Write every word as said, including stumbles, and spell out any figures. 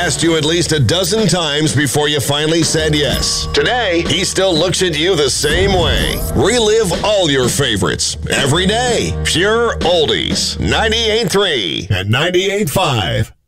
asked you at least a dozen times before you finally said yes. Today, he still looks at you the same way. Relive all your favorites every day. Pure Oldies. ninety-eight point three and ninety-eight point five.